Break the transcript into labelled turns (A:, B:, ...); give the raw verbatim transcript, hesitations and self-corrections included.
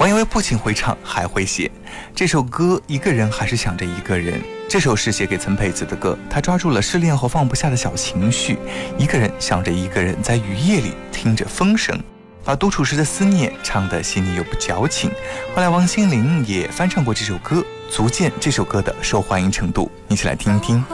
A: 王家卫不仅会唱还会写，这首歌一个人还是想着一个人。这首是写给曾沛子的歌，他抓住了失恋后放不下的小情绪，一个人想着一个人，在雨夜里听着风声，把独处时的思念唱得细腻又不矫情。后来王心凌也翻唱过这首歌，足见这首歌的受欢迎程度。一起来听听。